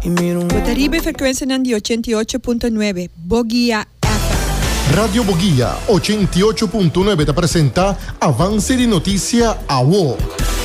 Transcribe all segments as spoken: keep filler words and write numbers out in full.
Guataribe frequenza di ottantotto punto nove, Bogia F M. Radio Bogia ottantotto punto nove te presenta Avance di Notizia a W O.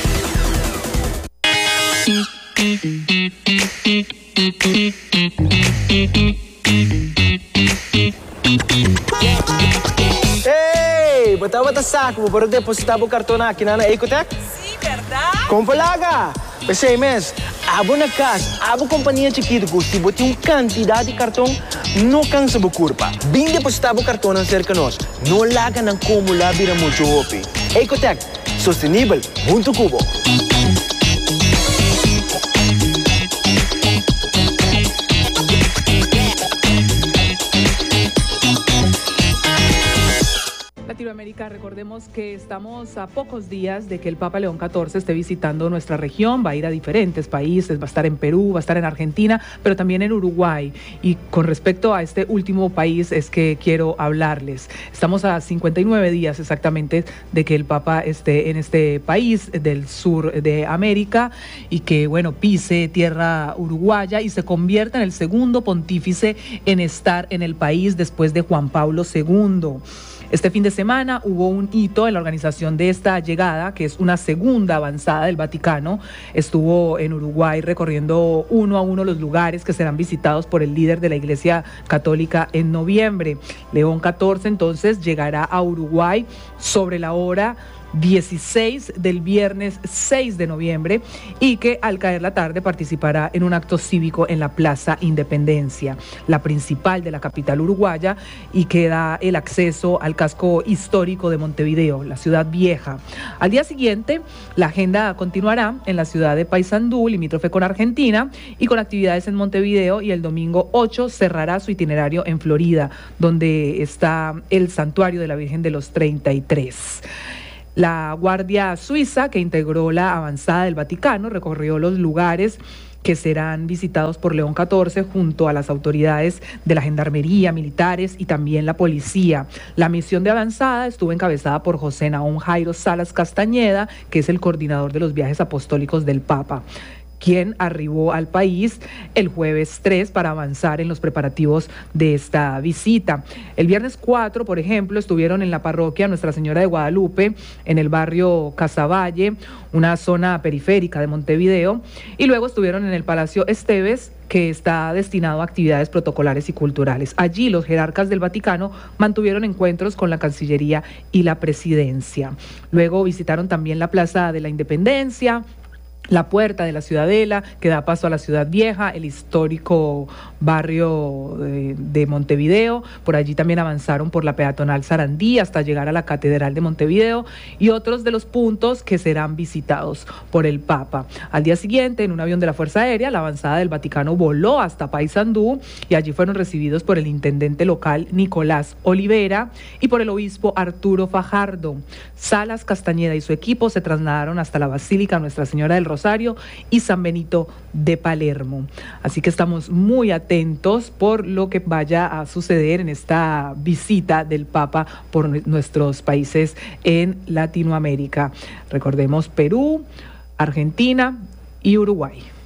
Hey, bata-bata saco, para depositar o cartão aqui na Ecotec? Sí, ¿verdad? Compalaga! Pensei, mes, abo na casa, abo companhia chiquita, se bote uma quantidade de cartão, não cansa a curva. Bem depositar o cartão cerca de nós, não laga não como lá vira muito open. Ecotec, sustentável, muito cubo. Latinoamérica, recordemos que estamos a pocos días de que el Papa León catorce esté visitando nuestra región, va a ir a diferentes países, va a estar en Perú, va a estar en Argentina, pero también en Uruguay. Y con respecto a este último país es que quiero hablarles. Estamos a cincuenta y nueve días exactamente de que el Papa esté en este país del sur de América y que, bueno, pise tierra uruguaya y se convierta en el segundo pontífice en estar en el país después de Juan Pablo segundo. Este fin de semana hubo un hito en la organización de esta llegada, que es una segunda avanzada del Vaticano. Estuvo en Uruguay recorriendo uno a uno los lugares que serán visitados por el líder de la Iglesia Católica en noviembre. León catorce entonces llegará a Uruguay sobre la hora dieciséis del viernes seis de noviembre y que al caer la tarde participará en un acto cívico en la Plaza Independencia, la principal de la capital uruguaya, y que da el acceso al casco histórico de Montevideo, la ciudad vieja. Al día siguiente, la agenda continuará en la ciudad de Paysandú, limítrofe con Argentina, y con actividades en Montevideo, y el domingo ocho cerrará su itinerario en Florida, donde está el Santuario de la Virgen de los treinta y tres. La Guardia Suiza, que integró la avanzada del Vaticano, recorrió los lugares que serán visitados por León catorce junto a las autoridades de la Gendarmería, militares y también la policía. La misión de avanzada estuvo encabezada por José Naón Jairo Salas Castañeda, que es el coordinador de los viajes apostólicos del Papa, quien arribó al país el jueves tres para avanzar en los preparativos de esta visita. El viernes cuatro, por ejemplo, estuvieron en la parroquia Nuestra Señora de Guadalupe, en el barrio Casaballe, una zona periférica de Montevideo, y luego estuvieron en el Palacio Esteves, que está destinado a actividades protocolares y culturales. Allí los jerarcas del Vaticano mantuvieron encuentros con la Cancillería y la Presidencia. Luego visitaron también la Plaza de la Independencia, la Puerta de la Ciudadela, que da paso a la Ciudad Vieja, el histórico barrio de, de Montevideo. Por allí también avanzaron por la peatonal Sarandí hasta llegar a la Catedral de Montevideo y otros de los puntos que serán visitados por el Papa. Al día siguiente, en un avión de la Fuerza Aérea, la avanzada del Vaticano voló hasta Paysandú y allí fueron recibidos por el intendente local Nicolás Olivera y por el obispo Arturo Fajardo. Salas Castañeda y su equipo se trasladaron hasta la Basílica Nuestra Señora del Rosario y San Benito de Palermo. Así que estamos muy atentos por lo que vaya a suceder en esta visita del Papa por nuestros países en Latinoamérica. Recordemos Perú, Argentina y Uruguay.